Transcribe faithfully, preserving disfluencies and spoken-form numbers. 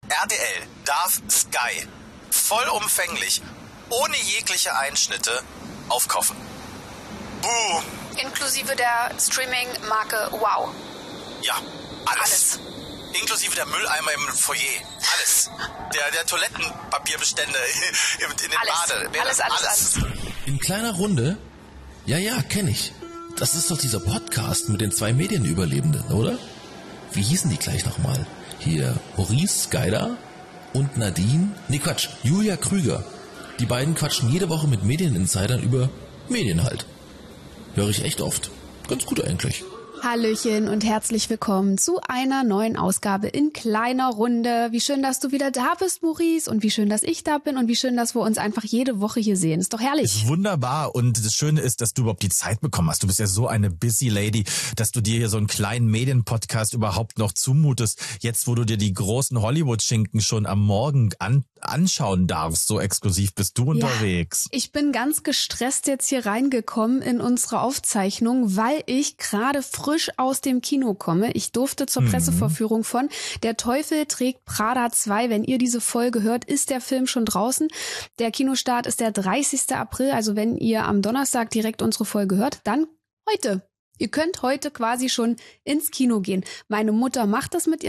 R T L darf Sky vollumfänglich, ohne jegliche Einschnitte, aufkaufen. Buh. Inklusive der Streaming-Marke Wow. Ja, alles. Alles. Inklusive der Mülleimer im Foyer. Alles. Der, der Toilettenpapierbestände in, in den Alles. Bade. Alles, alles, alles. In kleiner Runde? Ja, ja, kenne ich. Das ist doch dieser Podcast mit den zwei Medienüberlebenden, oder? Wie hießen die gleich nochmal? Hier Maurice Skaider und Nadine, nee Quatsch, Julia Krüger. Die beiden quatschen jede Woche mit Medieninsidern über Medien halt. Höre ich echt oft. Ganz gut eigentlich. Hallöchen und herzlich willkommen zu einer neuen Ausgabe in kleiner Runde. Wie schön, dass du wieder da bist, Maurice, und wie schön, dass ich da bin und wie schön, dass wir uns einfach jede Woche hier sehen. Ist doch herrlich. Ist wunderbar, und das Schöne ist, dass du überhaupt die Zeit bekommen hast. Du bist ja so eine busy Lady, dass du dir hier so einen kleinen Medienpodcast überhaupt noch zumutest. Jetzt, wo du dir die großen Hollywood-Schinken schon am Morgen an, anschauen darfst, so exklusiv bist du unterwegs. Ja, ich bin ganz gestresst jetzt hier reingekommen in unsere Aufzeichnung, weil ich gerade frisch aus dem Kino komme. Ich durfte zur Pressevorführung von Der Teufel trägt Prada zwei. Wenn ihr diese Folge hört, ist der Film schon draußen. Der Kinostart ist der dreißigsten April. Also wenn ihr am Donnerstag direkt unsere Folge hört, dann heute. Ihr könnt heute quasi schon ins Kino gehen. Meine Mutter macht das mit ihrem